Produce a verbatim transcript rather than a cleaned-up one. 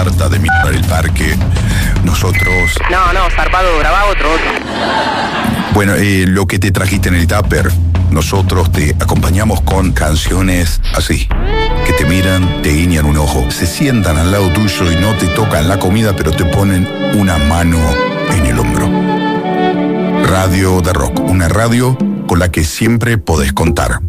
harta de mirar el parque. Nosotros... No, no, zarpado, grabá otro, otro. Bueno, eh, lo que te trajiste en el tupper, nosotros te acompañamos con canciones así, que te miran, te guiñan un ojo, se sientan al lado tuyo y no te tocan la comida, pero te ponen una mano en el hombro. Radio de Rock, una radio con la que siempre podés contar.